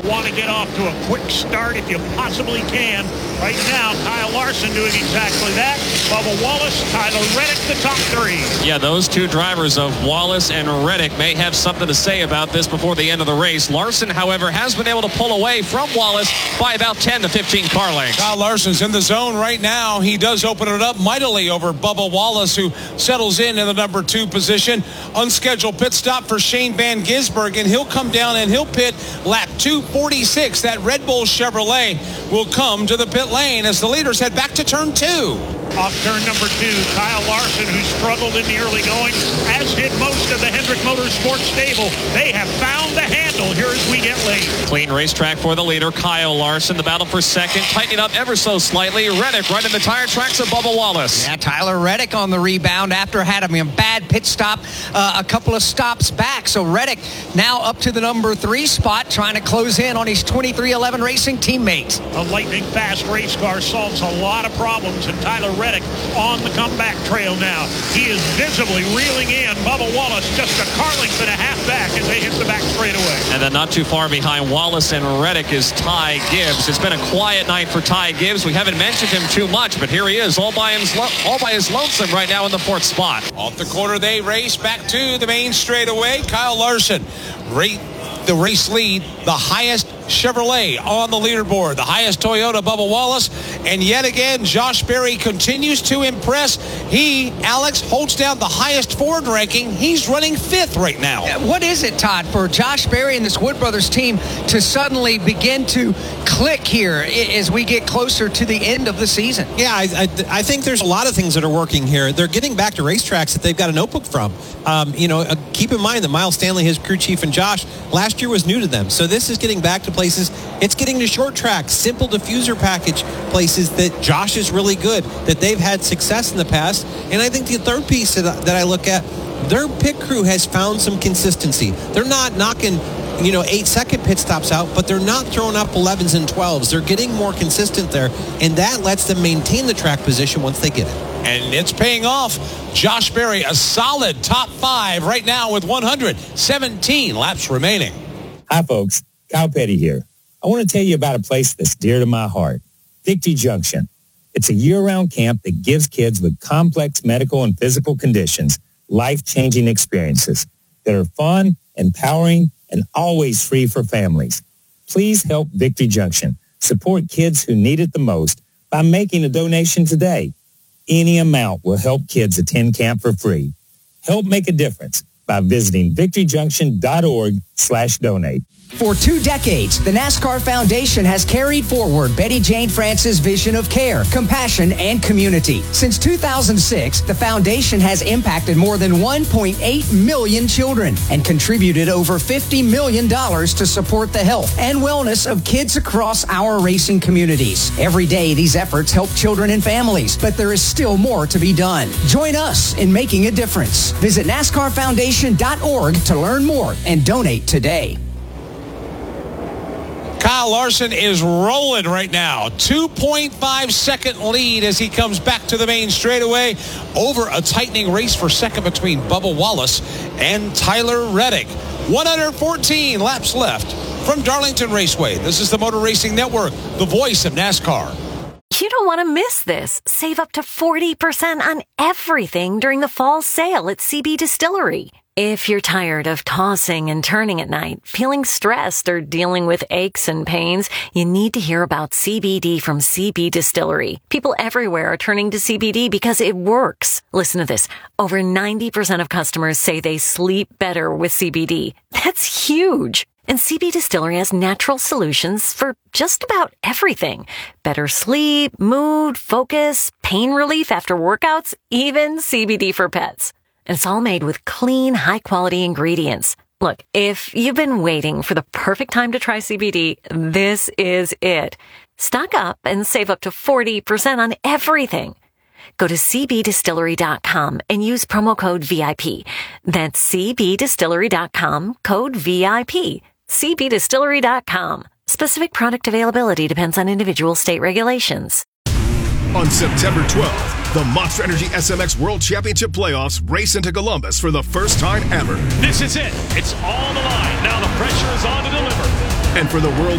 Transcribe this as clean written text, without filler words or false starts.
want to get off to a quick start if you possibly can. Right now, Kyle Larson doing exactly that. Bubba Wallace, Tyler Reddick, the top three. Yeah, those two drivers of Wallace and Reddick may have something to say about this before the end of the race. Larson, however, has been able to pull away from Wallace by about 10 to 15 car lengths. Kyle Larson's in the zone right now. He does open it up mightily over Bubba Wallace, who settles in the number 2 position. Unscheduled pit stop for Shane Van Gisbergen, and he'll come down and he'll pit lap 246. That Red Bull Chevrolet will come to the pit lane as the leaders head back to turn 2. Off turn number 2, Kyle Larson, who struggled in the early going, as did most of the Hendrick Motorsports stable. They have found the handle here as we get late. Clean racetrack for the leader, Kyle Larson. The battle for second, tightening up ever so slightly. Reddick right in the tire tracks of Bubba Wallace. Yeah, Tyler Reddick on the rebound after having a bad pit stop a couple of stops back. So Reddick now up to the number 3 spot, trying to close in on his 2311 Racing teammate. A lightning fast race car solves a lot of problems, and Tyler Reddick on the comeback trail now. He is visibly reeling in Bubba Wallace just a car length and a half back as they hit the back straightaway. And then not too far behind Wallace and Reddick is Ty Gibbs. It's been a quiet night for Ty Gibbs. We haven't mentioned him too much, but here he is all by his lonesome right now in the 4th spot. Off the corner they race back to the main straightaway. Kyle Larson, the race lead, the highest Chevrolet on the leaderboard, the highest Toyota, Bubba Wallace. And yet again, Josh Berry continues to impress. Alex, holds down the highest Ford ranking. He's running 5th right now. What is it, Todd, for Josh Berry and this Wood Brothers team to suddenly begin to click here as we get closer to the end of the season? Yeah, I think there's a lot of things that are working here. They're getting back to racetracks that they've got a notebook from. Keep in mind that Miles Stanley, his crew chief, and Josh, last year was new to them. So this is getting back to places. It's getting to short tracks, simple diffuser package places that Josh is really good, that they've had success in the past. And I think the third piece that I look at, their pit crew has found some consistency. They're not knocking 8-second pit stops out, but they're not throwing up 11s and 12s. They're getting more consistent there, and that lets them maintain the track position once they get it. And it's paying off. Josh Berry, a solid top 5 right now with 117 laps remaining. Hi, folks. Kyle Petty here. I want to tell you about a place that's dear to my heart, Victory Junction. It's a year-round camp that gives kids with complex medical and physical conditions life-changing experiences that are fun, empowering, and always free for families. Please help Victory Junction support kids who need it the most by making a donation today. Any amount will help kids attend camp for free. Help make a difference by visiting victoryjunction.org/donate. For 2 decades, the NASCAR Foundation has carried forward Betty Jane France's vision of care, compassion, and community. Since 2006, the foundation has impacted more than 1.8 million children and contributed over $50 million to support the health and wellness of kids across our racing communities. Every day, these efforts help children and families, but there is still more to be done. Join us in making a difference. Visit NASCARFoundation.org to learn more and donate today. Kyle Larson is rolling right now. 2.5-second lead as he comes back to the main straightaway over a tightening race for second between Bubba Wallace and Tyler Reddick. 114 laps left from Darlington Raceway. This is the Motor Racing Network, the voice of NASCAR. You don't want to miss this. Save up to 40% on everything during the fall sale at CB Distillery. If you're tired of tossing and turning at night, feeling stressed, or dealing with aches and pains, you need to hear about CBD from CB Distillery. People everywhere are turning to CBD because it works. Listen to this. Over 90% of customers say they sleep better with CBD. That's huge. And CB Distillery has natural solutions for just about everything. Better sleep, mood, focus, pain relief after workouts, even CBD for pets. And it's all made with clean, high-quality ingredients. Look, if you've been waiting for the perfect time to try CBD, this is it. Stock up and save up to 40% on everything. Go to cbdistillery.com and use promo code VIP. That's cbdistillery.com, code VIP. cbdistillery.com. Specific product availability depends on individual state regulations. On September 12th, the Monster Energy SMX World Championship Playoffs race into Columbus for the first time ever. This is it. It's all on the line. Now the pressure is on to deliver. And for the World